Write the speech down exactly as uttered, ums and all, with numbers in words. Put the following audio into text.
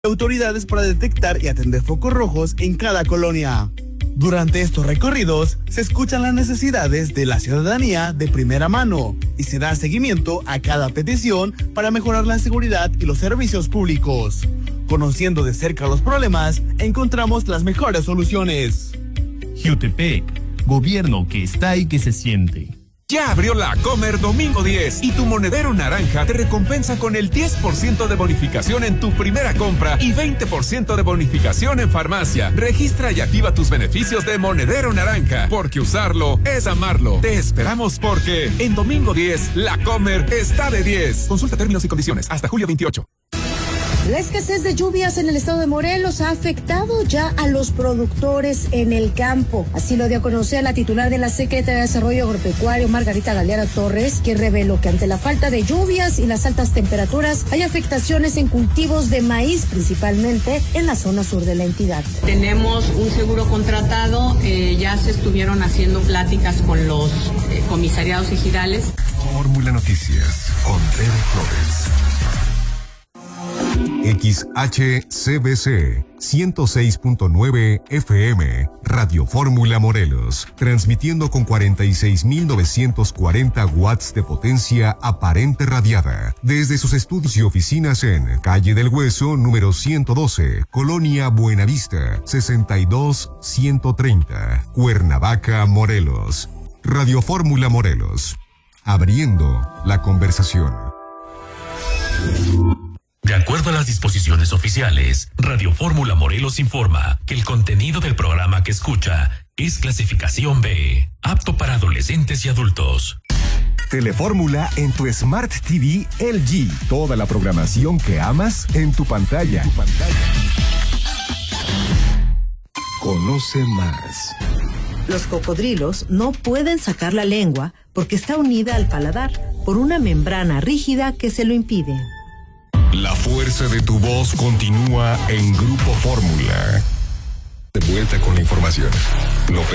autoridades para detectar y atender focos rojos en cada colonia. Durante estos recorridos se escuchan las necesidades de la ciudadanía de primera mano y se da seguimiento a cada petición para mejorar la seguridad y los servicios públicos. Conociendo de cerca los problemas, encontramos las mejores soluciones. Jutepec, gobierno que está y que se siente. Ya abrió la Comer Domingo diez y tu monedero naranja te recompensa con el diez por ciento de bonificación en tu primera compra y veinte por ciento de bonificación en farmacia. Registra y activa tus beneficios de monedero naranja, porque usarlo es amarlo. Te esperamos porque en Domingo diez, la Comer está de diez. Consulta términos y condiciones hasta julio veintiocho. La escasez de lluvias en el estado de Morelos ha afectado ya a los productores en el campo. Así lo dio a conocer la titular de la Secretaría de Desarrollo Agropecuario, Margarita Galeana Torres, quien reveló que ante la falta de lluvias y las altas temperaturas hay afectaciones en cultivos de maíz, principalmente en la zona sur de la entidad. Tenemos un seguro contratado, eh, ya se estuvieron haciendo pláticas con los eh, comisariados ejidales. Fórmula Noticias con Tere Flores. X H C B C ciento seis punto nueve F M, Radio Fórmula Morelos, transmitiendo con cuarenta y seis mil novecientos cuarenta watts de potencia aparente radiada, desde sus estudios y oficinas en Calle del Hueso, número ciento doce, Colonia Buenavista, sesenta y dos ciento treinta, Cuernavaca, Morelos. Radio Fórmula Morelos, abriendo la conversación. De acuerdo a las disposiciones oficiales, Radio Fórmula Morelos informa que el contenido del programa que escucha es clasificación B, apto para adolescentes y adultos. Telefórmula en tu Smart T V L G. Toda la programación que amas en tu pantalla. Tu pantalla. Conoce más. Los cocodrilos no pueden sacar la lengua porque está unida al paladar por una membrana rígida que se lo impide. La fuerza de tu voz continúa en Grupo Fórmula. De vuelta con la información. Lo